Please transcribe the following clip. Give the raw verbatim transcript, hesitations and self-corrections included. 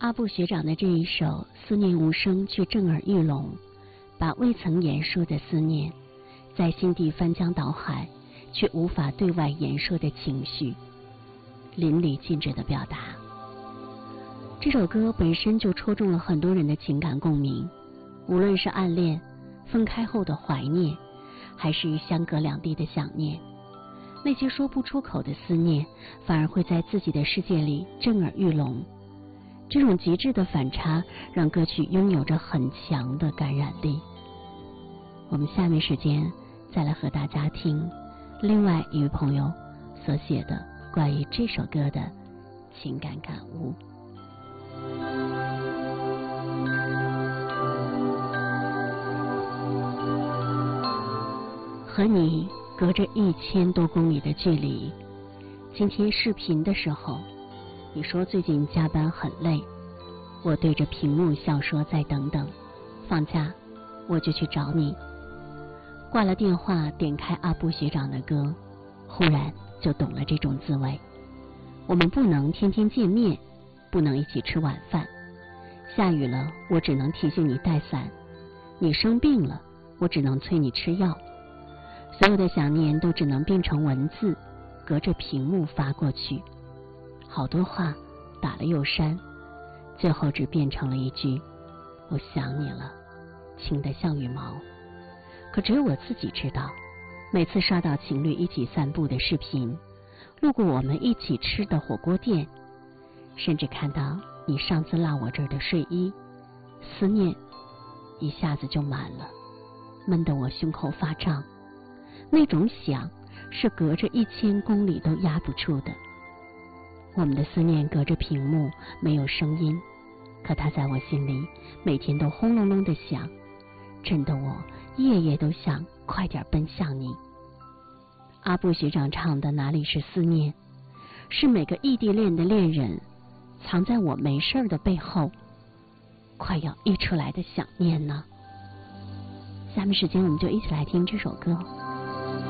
阿布学长的这一首《思念无声却震耳欲聋》，把未曾言说的思念，在心底翻江倒海却无法对外言说的情绪，淋漓尽致的表达。这首歌本身就戳中了很多人的情感共鸣，无论是暗恋、分开后的怀念，还是相隔两地的想念，那些说不出口的思念，反而会在自己的世界里震耳欲聋。这种极致的反差，让歌曲拥有着很强的感染力。我们下面时间再来和大家听另外一位朋友所写的关于这首歌的情感感悟。和你隔着一千多公里的距离，今天视频的时候，你说最近加班很累，我对着屏幕笑说再等等，放假我就去找你。挂了电话，点开阿布学长的歌，忽然就懂了这种滋味。我们不能天天见面，不能一起吃晚饭，下雨了我只能提醒你带伞，你生病了我只能催你吃药，所有的想念都只能变成文字，隔着屏幕发过去。好多话打了又删，最后只变成了一句我想你了，轻得像羽毛。可只有我自己知道，每次刷到情侣一起散步的视频，路过我们一起吃的火锅店，甚至看到你上次落我这儿的睡衣，思念一下子就满了，闷得我胸口发胀。那种想是隔着一千公里都压不住的。我们的思念隔着屏幕没有声音，可它在我心里每天都轰隆隆的响，震得我夜夜都想快点奔向你。阿布学长唱的哪里是思念，是每个异地恋的恋人藏在我没事儿的背后快要溢出来的想念呢。下面时间我们就一起来听这首歌。